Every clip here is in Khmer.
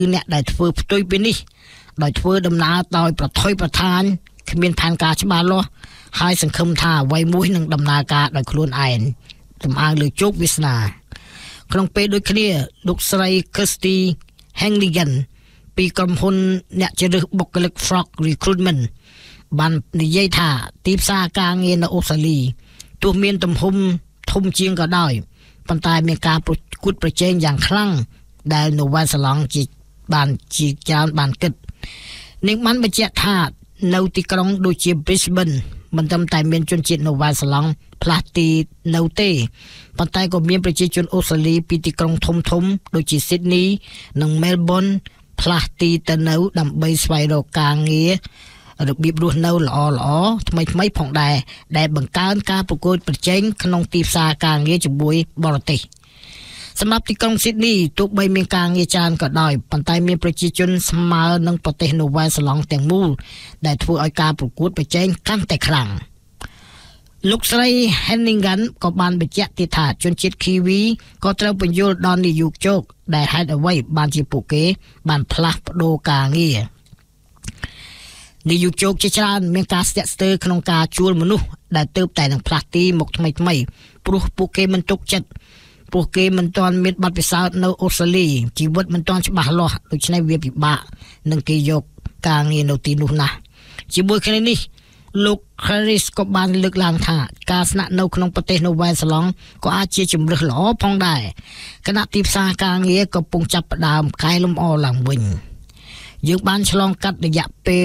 អ្នកដែលធ្វើផ្ទុយពីនេះដោយធ្វើដំណើរដោយប្រថុយប្រថានគ្មានផែនការច្បាស់លាស់ហើយសង្ឃឹមថាអ្វីមួយនឹងដំណើរការដោយខ្លួនឯងទំអើងលើជោគវាសនាក្នុងពេលដូចគ្នាលោកស្រី Kirsty Hennigan ពីក្រុមហ៊ុនអ្នកជ្រើសរើសបុគ្គលិក Frog Recruitment បាននិយាយថាទីផ្សារការងារនៅអូស្ត្រាលីទោះមានទំហំធំជាងក៏ដោយប៉ុន្តែមានការប្រកួតប្រជែងយ៉ាងខ្លាំងដែលនៅវ៉ាសាឡង់ជាច្រើនបានគិតនាងបានបញ្ជាក់ថានៅទីក្រុងដូចជា Brisbane មិនត្រឹមតែមានជនជាតិនៅវ៉ាសាឡង់ផ្លាស់ទីនៅទេប៉ុន្តែក៏មានប្រជាជនអូស្ត្រាលីពីទីក្រុងធំៗដូចជា Sydney និង Melbourne ផ្លាស់ទីទៅនៅដើម្បីស្វែងរកការងាររបៀបរស់នៅល្អថ្មីផងដែរដែលបង្កើនការប្រកួតប្រជែងក្នុងទីផ្សារការងារជាមួយបរទេសសម្រាប់ទីក្រុង Sydney ទោះបីមានការងារច្រើនក៏ដោយប៉ុន្តែមានប្រជាជនស្មើនឹងប្រទេសនូវែលសេឡង់ទាំងមូលដែលធ្វើឲ្យការប្រកួតប្រជែងកាន់តែខ្លាំងលោកស្រី Hennigan ក៏បានបញ្ជាក់ទៀតថាជនជាតិ Kiwi ក៏ត្រូវបញ្យល់ដល់នាយកជោគដែលហេតុអ្វីបានជាពួកគេបានផ្លាស់ប្ដូរការងារនាយកជោគជាច្រើនមានការស្ទាក់ស្ទើរក្នុងការជួលមនុស្សដែលទើបតែនឹងផ្លាស់ទីមកថ្មីព្រោះពួកគេមិនទុកចិត្តពួកគេមិនទាន់មានបទពិសោធន៍នៅអូស្ត្រាលីជីវិតមិនទាន់ច្បាស់លាស់ដូច្នេះវាពិបាកនឹងគេយកការងារនៅទីនោះណាស់ជាមួយគ្នានេះលោក Harris ក៏បានលើកឡើងថាការស្នាក់នៅក្នុងប្រទេសនូវែលសេឡង់ក៏អាចជាជម្រើសល្អផងដែរគណៈទីផ្សារការងារកំពុងចាប់ផ្ដើមកែលម្អឡើងវិញយើងបានឆ្លងកាត់រយៈពេល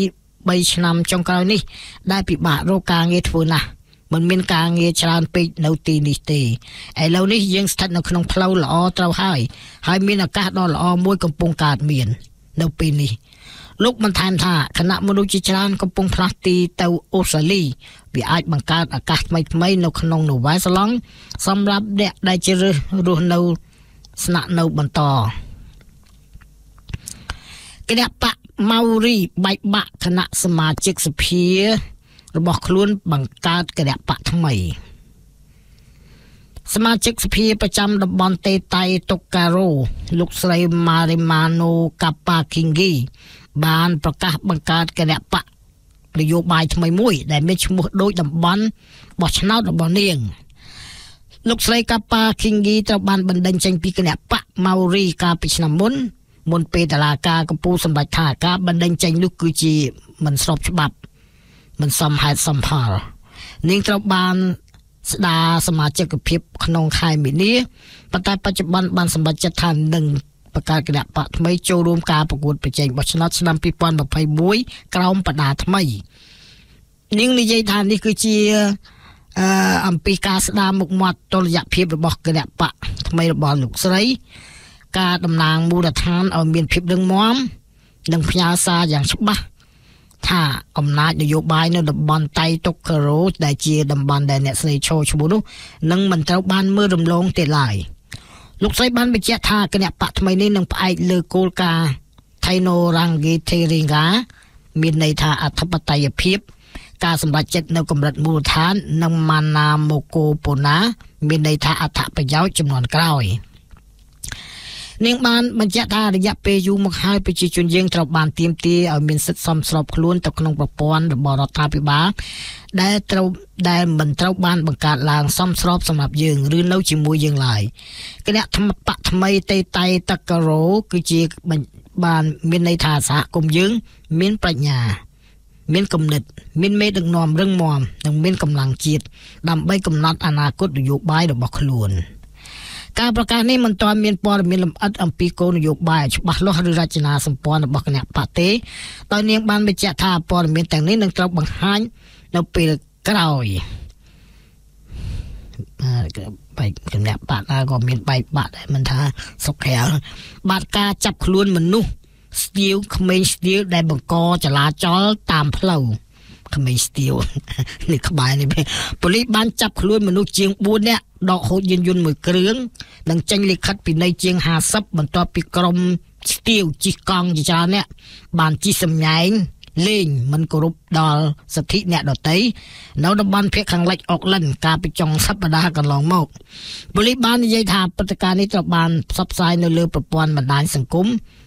2-3ឆ្នាំចុងក្រោយនេះដែលពិបាករកការងារធ្វើណាស់មិនមានការងារច្រើនពេកនៅទីនេះទេឥឡូវនេះយើងស្ថិតនៅក្នុងផ្លូវល្អត្រូវហើយមានឱកាសដ៏ល្អមួយកំពុងកើតមាននៅពេលនេះលោកបន្ថែមថាគណៈមនុស្សជាច្រើនកំពុងផ្លាស់ទីទៅអូស្ត្រាលីវាអាចបង្កើតឱកាសថ្មីនៅក្នុងនូវែលសេឡង់សម្រាប់អ្នកដែលជ្រើសរស់នៅស្នាក់នៅបន្តគណៈបកម៉ៅរីបែកបាក់គណៈសមាជិកសភារបស់ខ្លួនបង្កើតគណៈបកថ្មីសមាជិកសភាប្រចាំតំបន់តេតៃតុការ៉ូលោកស្រី Marimano Kapakingi បានប្រកាសបង្កើតគណៈបកនយោបាយថ្មីមួយដែលមានឈ្មោះដូចតំបន់បោះឆ្នោតរបស់នាងលោកស្រី Kapakingi ត្រូវបានបណ្ដេញចេញពីគណៈបក Maori កាលពីឆ្នាំមុនពេលតុលាការកំពូលសម្រេចថាការបណ្ដេញចេញនោះគឺជាមិនស្របច្បាប់មិនសមហេតុសមផលនាងត្រូវបានស្ដារសមាជិកភាពក្នុងខែមីនាប៉ុន្តែបច្ចុប្បន្នបានសម្រេចចិត្តថានឹងបង្កើតគណៈបកថ្មីចូលរួមការប្រកួតប្រជែងបោះឆ្នោតឆ្នាំ2021ក្រោមបដាថ្មីនាងនិយាយថានេះគឺជាអំពីការស្ដារមុខមាត់តុល្យភាពរបស់គណៈបកថ្មីរបស់លោកស្រីការតំណាងមូលដ្ឋានឲ្យមានភាពរឹងមាំនិងផ្ញើសារយ៉ាងច្បាស់ថាអំណាចនយោបាយនៅតំបន់តៃតុការ៉ូដែលជាតំបន់ដែលអ្នកស្រីឈរឈ្មោះនោះនឹងមិនត្រូវបានមើលរំលងទេឡើយលោកស្រីបានបញ្ជាក់ថាគណៈបកថ្មីនេះនឹងផ្អែកលើគោលការណ៍ Taino Rangiteringa មានន័យថាអធិបតេយ្យភាពការសម្រេចចិត្តនៅកម្រិតមូលដ្ឋាននិង Mana Mokopona មានន័យថាអត្ថប្រយោជន៍ចំនួនក្រោយនាងបានបញ្ជាក់ថារយៈពេលយូរមកហើយប្រជាជនយើងត្រូវបានទាមទារឲ្យមានសិទ្ធិសមស្របខ្លួនទៅក្នុងប្រព័ន្ធរបស់រដ្ឋាភិបាលដែលមិនត្រូវបានបង្កើតឡើងសមស្របសម្រាប់យើងឬនៅជាមួយយើងឡើយគណៈបកថ្មីតេតៃតការ៉ូគឺជាបានមានន័យថាសហគមន៍យើងមានប្រាជ្ញាមានគំនិតមានមេដឹកនាំរឹងមាំនិងមានកម្លាំងជាតិដើម្បីកំណត់អនាគតនយោបាយរបស់ខ្លួនការប្រកាសនេះមិនទាន់មានព័ត៌មានលម្អិតអំពីគោលនយោបាយច្បាស់លាស់ឬរចនាសម្ព័ន្ធរបស់គណៈបកទេដោយនាងបានបញ្ជាក់ថាព័ត៌មានទាំងនេះនឹងត្រូវបង្ហាញនៅពេលក្រោយបែកគណៈបកណាក៏មានបែកបាក់ដែរមិនថាសុខក្រៅបាត់ការចាប់ខ្លួនមនុស្សស្ទាវក្មេងស្ទាវដែលបង្កចលាចលតាមផ្លូវក្មេងស្ទាវនេះក្បែរនេះប៉ូលីសបានចាប់ខ្លួនមនុស្សជាង4នាក់ដកហូតយានយន្តមួយគ្រឿងនិងចេញលិខិតពិន័យជាង50បន្ទាប់ពីក្រុមស្ទាវជិះកង់ជាច្រើនអ្នកបានជិះសម្ញែងលេងមិនគោរពដល់សិទ្ធិអ្នកដទៃនៅតំបន់ភាគខាងលិចអុកឡិនកាលពីចុងសប្តាហ៍កន្លងមកប៉ូលីសបាននិយាយថាព្រឹត្តិការណ៍នេះត្រូវបានផ្សព្វផ្សាយនៅលើប្រព័ន្ធបណ្ដាញសង្គម